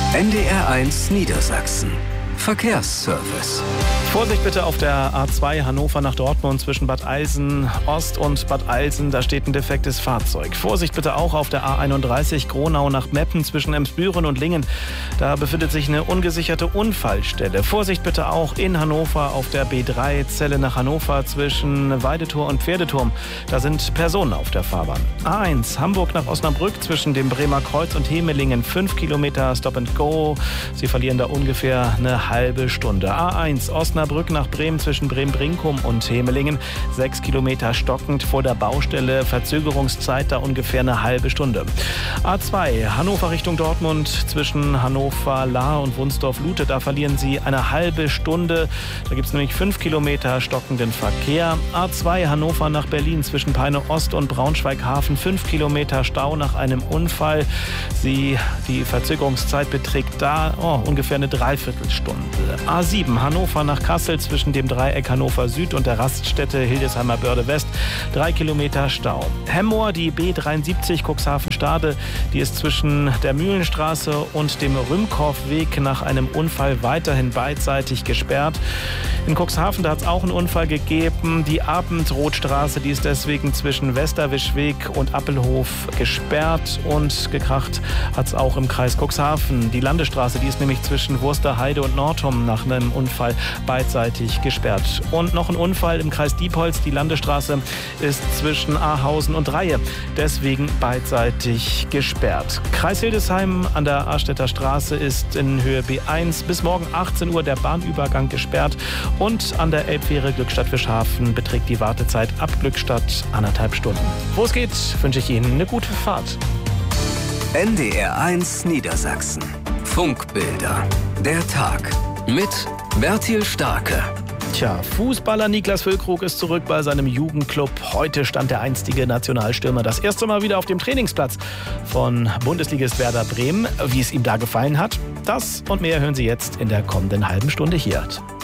NDR1 Niedersachsen. Verkehrsservice. Vorsicht bitte auf der A2 Hannover nach Dortmund zwischen Bad Eilsen Ost und Bad Eilsen. Da steht ein defektes Fahrzeug. Vorsicht bitte auch auf der A31 Gronau nach Meppen zwischen Emsbüren und Lingen. Da befindet sich eine ungesicherte Unfallstelle. Vorsicht bitte auch in Hannover auf der B3 Celle nach Hannover zwischen Weidetor und Pferdeturm. Da sind Personen auf der Fahrbahn. A1 Hamburg nach Osnabrück zwischen dem Bremer Kreuz und Hemelingen. 5 Kilometer Stop and Go. Sie verlieren da ungefähr eine halbe Stunde. A1 Osnabrück nach Bremen zwischen Bremen-Brinkum und Hemelingen. 6 Kilometer stockend vor der Baustelle. Verzögerungszeit da ungefähr eine halbe Stunde. A2 Hannover Richtung Dortmund zwischen Hannover-Lahr und Wunsdorf-Lute. Da verlieren Sie eine halbe Stunde. Da gibt es nämlich 5 Kilometer stockenden Verkehr. A2 Hannover nach Berlin zwischen Peine Ost und Braunschweig-Hafen. 5 Kilometer Stau nach einem Unfall. Die Verzögerungszeit beträgt da ungefähr eine Dreiviertelstunde. A7 Hannover nach Kassel zwischen dem Dreieck Hannover Süd und der Raststätte Hildesheimer Börde West. 3 Kilometer Stau. Hemmoor, die B73 Cuxhaven-Stade, die ist zwischen der Mühlenstraße und dem Rümkorfweg nach einem Unfall weiterhin beidseitig gesperrt. In Cuxhaven, da hat es auch einen Unfall gegeben. Die Abendrotstraße, die ist deswegen zwischen Westerwischweg und Appelhof gesperrt, und gekracht hat es auch im Kreis Cuxhaven. Die Landesstraße, die ist nämlich zwischen Wursterheide und Nortum nach einem Unfall beidseitig gesperrt. Und noch ein Unfall im Kreis Diepholz. Die Landesstraße ist zwischen Ahausen und Reihe deswegen beidseitig gesperrt. Kreis Hildesheim an der Arstädter Straße ist in Höhe B1 bis morgen 18 Uhr der Bahnübergang gesperrt, und an der Elbfähre Glückstadt-Fischhafen beträgt die Wartezeit ab Glückstadt 1,5 Stunden. Wo es geht, wünsche ich Ihnen eine gute Fahrt. NDR1 Niedersachsen. Funkbilder. Der Tag. Mit Bertil Starke. Tja, Fußballer Niklas Füllkrug ist zurück bei seinem Jugendclub. Heute stand der einstige Nationalstürmer das erste Mal wieder auf dem Trainingsplatz von Bundesligist Werder Bremen. Wie es ihm da gefallen hat, das und mehr hören Sie jetzt in der kommenden halben Stunde hier.